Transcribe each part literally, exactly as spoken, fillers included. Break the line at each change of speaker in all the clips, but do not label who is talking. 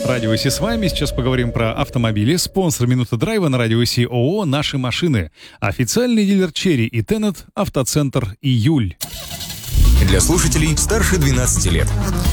Радио ИСИ с вами. Сейчас поговорим про автомобили. Спонсор «Минуты драйва» на Радио ИСИ ООО «Наши машины». Официальный дилер «Черри» и «Теннет», автоцентр «Июль».
Для слушателей старше двенадцати лет.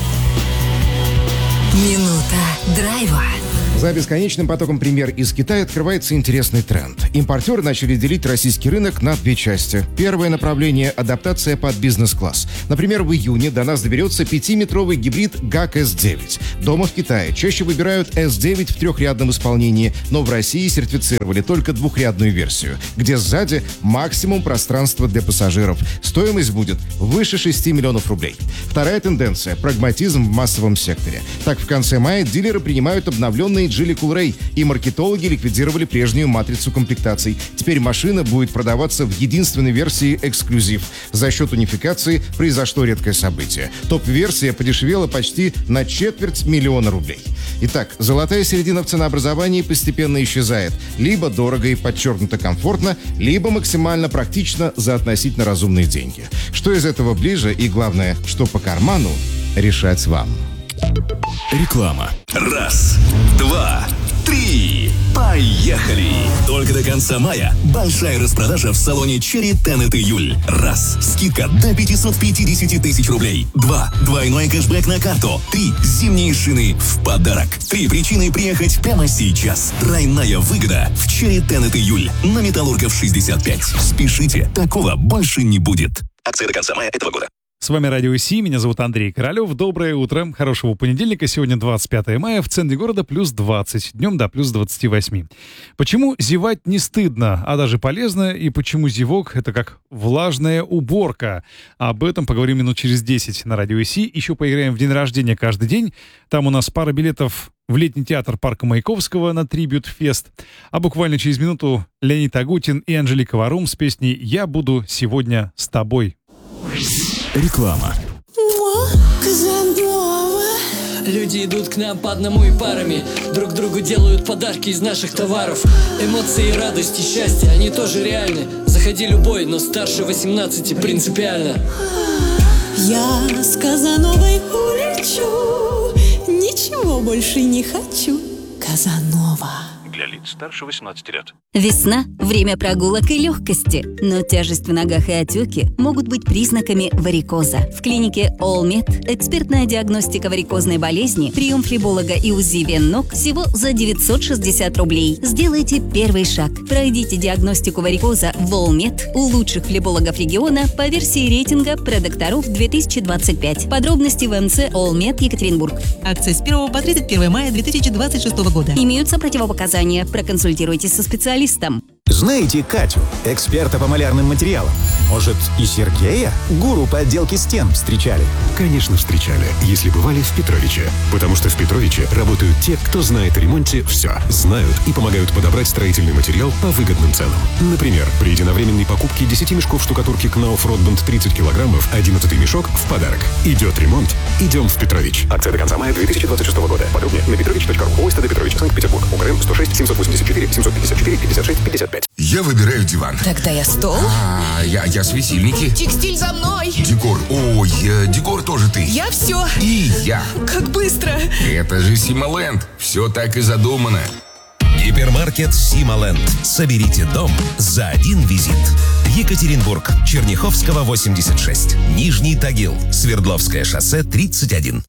Минута драйва.
За бесконечным потоком премьер из Китая открывается интересный тренд. Импортеры начали делить российский рынок на две части. Первое направление – адаптация под бизнес-класс. Например, в июне до нас доберется пятиметровый гибрид гак эс девять. Дома в Китае чаще выбирают эс девять в трехрядном исполнении, но в России сертифицировали только двухрядную версию, где сзади максимум пространства для пассажиров. Стоимость будет выше шести миллионов рублей. Вторая тенденция – прагматизм в массовом секторе. Так, в конце мая дилеры принимают обновленные Geely Coolray, и маркетологи ликвидировали прежнюю матрицу комплектаций. Теперь машина будет продаваться в единственной версии эксклюзив. За счет унификации произошло редкое событие. Топ-версия подешевела почти на четверть миллиона рублей. Итак, золотая середина в ценообразовании постепенно исчезает. Либо дорого и подчеркнуто комфортно, либо максимально практично за относительно разумные деньги. Что из этого ближе и, главное, что по карману, решать вам.
Реклама. Раз, два, три. Поехали! Только до конца мая большая распродажа в салоне Черри Теннет Июль. Раз. Скидка до пятьсот пятьдесят тысяч рублей. Два. Двойной кэшбэк на карту. Три. Зимние шины в подарок. Три причины приехать прямо сейчас. Тройная выгода в Черри Теннет Июль на Металлургов шестьдесят пять. Спешите, такого больше не будет. Акция до конца мая этого года.
С вами Радио ИСИ, меня зовут Андрей Королёв. Доброе утро, хорошего понедельника. Сегодня двадцать пятое мая, в центре города плюс двадцать, днем до плюс двадцати восьми. Почему зевать не стыдно, а даже полезно, и почему зевок — это как влажная уборка? Об этом поговорим минут через десять на Радио ИСИ. Еще поиграем в день рождения каждый день. Там у нас пара билетов в летний театр парка Маяковского на Трибьют Фест. А буквально через минуту Леонид Агутин и Анжелика Варум с песней «Я буду сегодня с тобой».
Реклама.
Люди идут к нам по одному и парами, друг другу делают подарки из наших товаров. Эмоции, радость и счастье, они тоже реальны. Заходи любой, но старше восемнадцати принципиально.
Я с Казановой улечу, ничего больше не хочу. Казанова.
Для лиц старше восемнадцати лет.
Весна – время прогулок и легкости, но тяжесть в ногах и отеки могут быть признаками варикоза. В клинике Allmed экспертная диагностика варикозной болезни, прием флеболога и УЗИ вен ног всего за девятьсот шестьдесят рублей. Сделайте первый шаг. Пройдите диагностику варикоза в Allmed у лучших флебологов региона по версии рейтинга продокторов две тысячи двадцать пять. Подробности в МЦ Allmed Екатеринбург.
Акция с первого по тридцать первое мая две тысячи двадцать шестого года.
Имеются противопоказания. Проконсультируйтесь со специалистом.
Знаете Катю, эксперта по малярным материалам? Может, и Сергея, гуру по отделке стен, встречали?
Конечно, встречали, если бывали в Петровиче. Потому что в Петровиче работают те, кто знает о ремонте все. Знают и помогают подобрать строительный материал по выгодным ценам. Например, при единовременной покупке десяти мешков штукатурки Knauf Rotband тридцать килограммов, одиннадцатый мешок в подарок. Идет ремонт, идем в Петрович. Акция до конца мая две тысячи двадцать шестого года. Подробнее на петрович точка ру. ОСТД Петрович, Санкт-Петербург. УКРМ сто шесть семьсот восемьдесят четыре семьсот пятьдесят четыре пятьдесят шесть пятьдесят пять.
Я выбираю диван.
Тогда я стол.
А, я, я светильники.
Текстиль за мной.
Декор. Ой, э, декор тоже ты.
Я все.
И я.
Как быстро.
Это же Сималенд. Все так и задумано.
Гипермаркет Сималенд. Соберите дом за один визит. Екатеринбург, Черняховского, восемьдесят шесть. Нижний Тагил, Свердловское шоссе, тридцать один.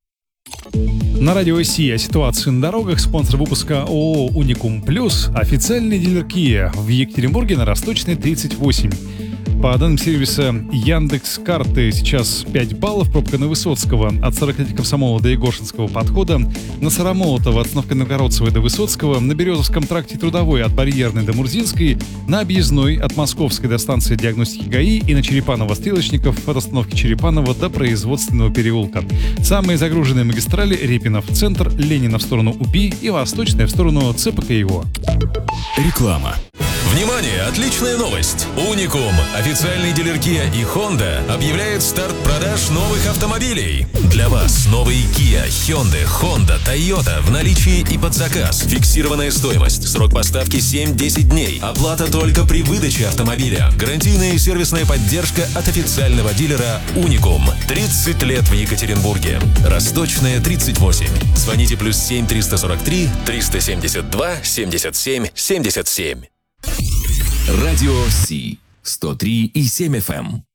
На Радио ИСИ о ситуации на дорогах. Спонсор выпуска ООО «Уникум Плюс». Официальный дилер Kia в Екатеринбурге на Росточной, тридцать восемь. По данным сервиса Яндекс.Карты, сейчас пять баллов, пробка на Высоцкого от сорок лет Комсомола до Егоршинского подхода, на Сарамолотова от остановки Новгородцевой до Высоцкого, на Березовском тракте Трудовой от Барьерной до Мурзинской, на Объездной от Московской до станции диагностики ГАИ и на Черепаново-Стрелочников от остановки Черепаново до Производственного переулка. Самые загруженные магистрали: Репинов в центр, Ленина в сторону УПИ и Восточная в сторону ЦПКИО.
Реклама. Внимание, отличная новость! Уникум, официальный дилер Kia и Honda, объявляет старт продаж новых автомобилей. Для вас новые Kia, Hyundai, Honda, Toyota в наличии и под заказ. Фиксированная стоимость, срок поставки семь-десять дней. Оплата только при выдаче автомобиля. Гарантийная и сервисная поддержка от официального дилера Уникум. тридцать лет в Екатеринбурге. Росточная, тридцать восемь. Звоните плюс семь триста сорок три триста семьдесят два семьдесят семь семьдесят семь.
Радио Си сто три и семь эф эм.